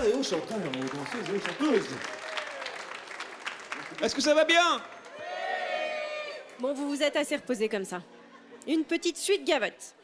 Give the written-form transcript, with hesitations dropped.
et aux chanteurs, aux danseuses et aux chanteuses. Est-ce que ça va bien? Bon, vous vous êtes assez reposé comme ça. Une petite suite gavotte.